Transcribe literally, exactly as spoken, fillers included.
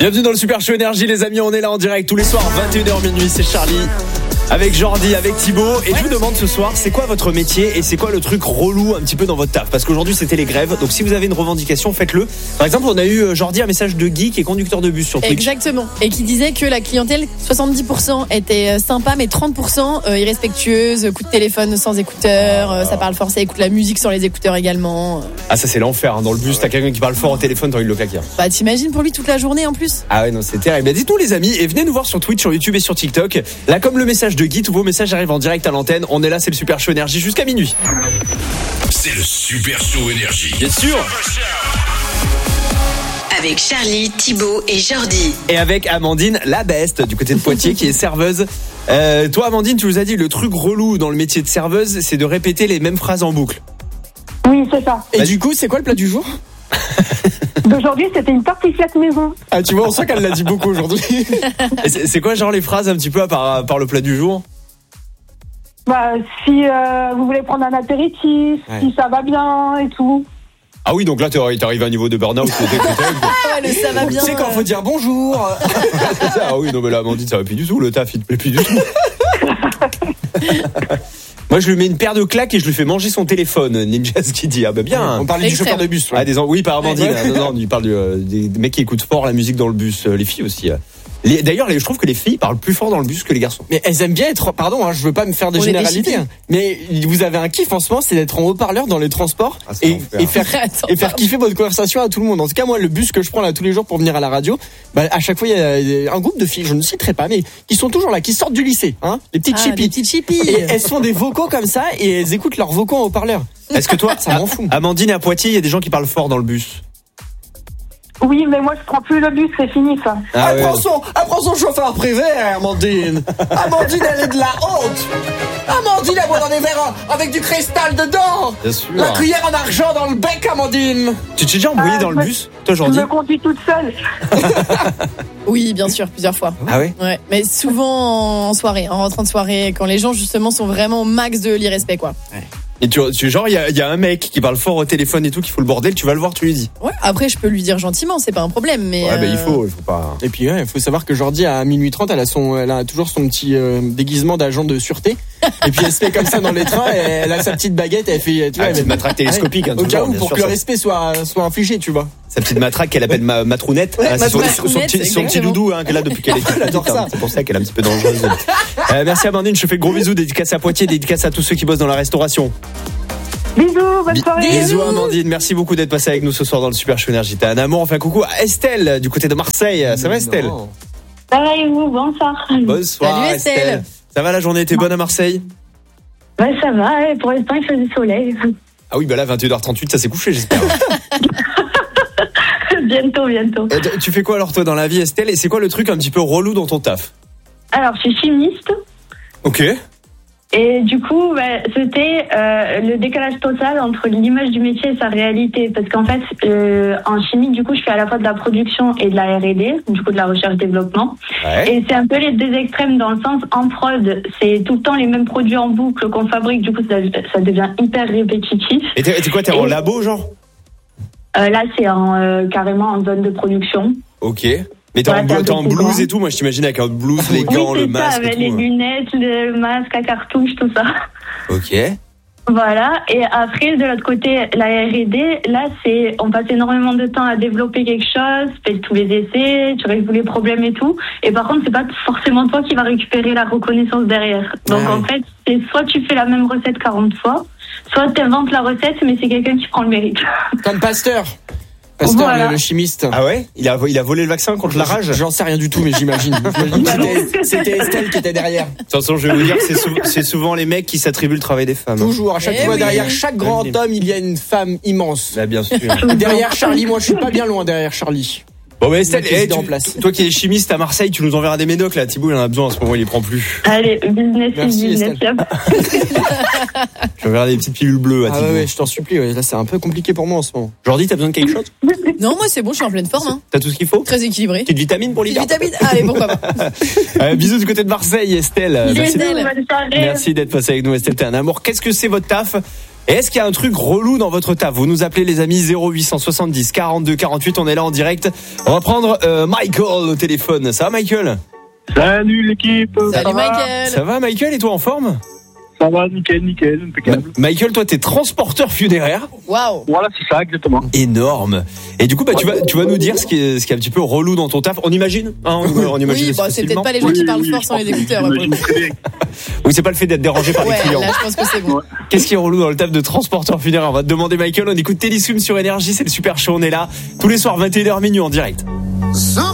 Bienvenue dans le Super Show Énergie, les amis. On est là en direct tous les soirs, vingt et une heures minuit. C'est Charlie avec Jordi, avec Thibaut. Et ouais. Je vous demande ce soir, c'est quoi votre métier et c'est quoi le truc relou un petit peu dans votre taf? Parce qu'aujourd'hui, c'était les grèves. Donc si vous avez une revendication, faites-le. Par exemple, on a eu Jordi un message de Guy qui est conducteur de bus sur Twitch. Exactement. Et qui disait que la clientèle, soixante-dix pour cent était sympa, mais trente pour cent irrespectueuse, coup de téléphone sans écouteurs, ah. ça parle fort, ça écoute la musique sans les écouteurs également. Ah, ça c'est l'enfer. Hein. Dans le bus, t'as quelqu'un qui parle fort au téléphone, t'as envie de le claquer. Bah t'imagines pour lui toute la journée en plus. Ah ouais, non, c'est terrible. Bah, dites-nous les amis, et venez nous voir sur Twitch, sur YouTube et sur TikTok. Là, comme le message de Guy, tous vos messages arrivent en direct à l'antenne. On est là, c'est le Super Show Énergie jusqu'à minuit. C'est le Super Show Énergie. Bien sûr. Avec Charlie, Thibaut et Jordi. Et avec Amandine, la best, du côté de Poitiers, qui est serveuse. Euh, toi, Amandine, tu nous as dit, le truc relou dans le métier de serveuse, c'est de répéter les mêmes phrases en boucle. Oui, c'est ça. Et bah, du coup, c'est quoi le plat du jour? D'aujourd'hui, c'était une tartiflette maison. Ah, tu vois, on sent qu'elle l'a dit beaucoup aujourd'hui. c'est, c'est quoi, genre, les phrases un petit peu à part, à part le plat du jour? Bah, si euh, vous voulez prendre un apéritif, ouais. si ça va bien et tout. Ah oui, donc là, t'es arrivé à un niveau de burn-out. Ouais, le ça va bien. Tu sais quand il faut dire bonjour. Ah oui, non mais là, Amandine, ça va plus du tout. Le taf, il te plaît plus du tout. Moi, je lui mets une paire de claques et je lui fais manger son téléphone. Ninja, ce qu'il dit. Ah bah bien. On parlait Extrême. du chauffeur de bus. Ouais. Ah, des en... Oui, par Amandine. Ouais. Non, non, il parle de, euh, des mecs qui écoutent fort la musique dans le bus. Les filles aussi. Les, d'ailleurs, les, je trouve que les filles parlent plus fort dans le bus que les garçons. Mais elles aiment bien être, pardon, hein, je veux pas me faire de On généralité, hein, mais vous avez un kiff en ce moment, c'est d'être en haut-parleur dans les transports ah, et, et faire Attends, et faire kiffer votre conversation à tout le monde. En tout cas, moi, le bus que je prends là tous les jours pour venir à la radio, bah, à chaque fois, il y a un groupe de filles, je ne citerai pas, mais qui sont toujours là, qui sortent du lycée, hein, les petites ah, chippies. Les petites chippies. Et elles font des vocaux comme ça et elles écoutent leurs vocaux en haut-parleur. Est-ce que toi, ça m'en fout. Amandine, à Poitiers, il y a des gens qui parlent fort dans le bus? Oui, mais moi je prends plus le bus, c'est fini ça. Ah, elle, ouais. prend son, elle prend son chauffeur privé, Amandine. Amandine, elle est de la honte. Amandine, elle boit dans des verres avec du cristal dedans. Bien sûr. La cuillère en argent dans le bec, Amandine. Tu t'es déjà embrouillé ah, dans le bus, toi, Jordi? Je me conduis toute seule. Oui, bien sûr, plusieurs fois. Ah ouais? Ouais, mais souvent en soirée, en rentrant de soirée, quand les gens justement sont vraiment au max de l'irrespect, quoi. Ouais. Et tu, tu genre, il y a, y a un mec qui parle fort au téléphone et tout, qui fout le bordel, tu vas le voir, tu lui dis. Ouais, après, je peux lui dire gentiment, c'est pas un problème, mais. Ouais, euh... bah, il faut, il faut pas. Et puis, ouais, il faut savoir que Jordi, à minuit trente, elle a son, elle a toujours son petit euh, déguisement d'agent de sûreté. Et puis, elle se fait comme ça dans les trains, et elle a sa petite baguette, elle fait, tu vois. Ah, petite matraque télescopique, hein, au cas où, pour sûr, que ça... le respect soit, soit infligé, tu vois. Sa petite matraque qu'elle appelle ma, matrounette. Ouais, ah, c'est son, matrounette, son, petit, son petit doudou hein, qu'elle a depuis qu'elle est petite. J'adore ça. C'est pour ça qu'elle est un petit peu dangereuse. euh, merci Amandine, je te fais gros bisous, dédicace à Poitiers, dédicace à tous ceux qui bossent dans la restauration. Bisous, bonne soirée. Bisous Amandine, merci beaucoup d'être passée avec nous ce soir dans le Super Show Énergie. T'as un amour, enfin coucou à Estelle du côté de Marseille. Ça va Estelle? Ça va et vous, bonsoir. Bonsoir. Salut Estelle. Estelle. Ça va, la journée était bonne à Marseille? Ouais, ça va, et pour l'instant il fait du soleil. Ah oui, bah là vingt et une heures trente-huit, ça s'est couché j'espère. Bientôt, bientôt. Et tu fais quoi alors toi dans la vie Estelle? Et c'est quoi le truc un petit peu relou dans ton taf? Alors, je suis chimiste. Ok. Et du coup, bah, c'était euh, le décalage total entre l'image du métier et sa réalité. Parce qu'en fait, euh, en chimie, du coup, je fais à la fois de la production et de la R et D, du coup de la recherche-développement. Ouais. Et c'est un peu les deux extrêmes dans le sens, en prod, c'est tout le temps les mêmes produits en boucle qu'on fabrique, du coup, ça, ça devient hyper répétitif. Et t'es, t'es quoi, t'es et, en labo, genre euh, Là, c'est en, euh, carrément en zone de production. Ok. Mais t'es en, ouais, t'es en blouse et tout, moi je t'imagine avec un blouse, les gants, oui, le masque. Ça, avec et tout, les ouais. lunettes, le masque à cartouche, tout ça. Ok. Voilà, et après de l'autre côté, la R et D, là c'est, on passe énormément de temps à développer quelque chose, fais tous les essais, tu résous les problèmes et tout, et par contre c'est pas forcément toi qui vas récupérer la reconnaissance derrière. Donc ouais. En fait, c'est soit tu fais la même recette quarante fois, soit tu inventes la recette mais c'est quelqu'un qui prend le mérite. Comme Pasteur. Pasteur, voilà. le, le chimiste. Ah ouais, il a, il a volé le vaccin contre la rage. J'en sais rien du tout, mais j'imagine. c'était, c'était Estelle qui était derrière. De toute façon, je vais vous dire, c'est, sou- c'est souvent les mecs qui s'attribuent le travail des femmes. Toujours, à chaque eh fois, oui. derrière chaque grand homme, il y a une femme immense. Bah, bien sûr. Derrière Charlie, moi, je suis pas bien loin derrière Charlie. Bon, mais Estelle, hey, tu, en place. toi qui es chimiste à Marseille, tu nous enverras des médocs là. Thibaut, il en a besoin en ce moment, il les prend plus. Allez, business, Merci, business. Je vais regarder des petites pilules bleues à ah Thibaut. Ouais, ouais, je t'en supplie, ouais. Là c'est un peu compliqué pour moi en ce moment. Jordi, t'as besoin de quelque chose? Non, moi c'est bon, je suis en pleine forme. Hein. T'as tout ce qu'il faut? Très équilibré. Petite vitamine pour l'hiver? Petite vitamine, allez, pourquoi pas. euh, bisous du côté de Marseille, Estelle. Bisous, Merci, Estelle. Merci d'être passée avec nous, Estelle, t'es un amour. Qu'est-ce que c'est votre taf? Et est-ce qu'il y a un truc relou dans votre taf? Vous nous appelez les amis zéro huit cent soixante-dix quarante-deux quarante-huit, on est là en direct. On va prendre euh, Michael au téléphone. Ça va Michael? Salut l'équipe. Salut ça Michael. Ça va Michael, et toi en forme? Ça va, nickel, nickel, impeccable. Ma- Michael, toi t'es transporteur funéraire. Waouh. Voilà, c'est ça, exactement. Énorme. Et du coup, bah, tu vas, tu vas nous dire ce qui est, ce qui est un petit peu relou dans ton taf. On imagine, hein, on, on imagine. Oui, bah, c'est peut-être pas les gens Oui, qui parlent oui, fort je sans pense les que écouteurs. j'imagine très bien. Oui, c'est pas le fait d'être dérangé par les Ouais, clients. là je pense que c'est bon. Qu'est-ce qui est relou dans le taf de transporteur funéraire? On va te demander Michael. On écoute Téléswim sur Énergie, c'est le super show. On est là tous les soirs vingt et une heures minuit en direct.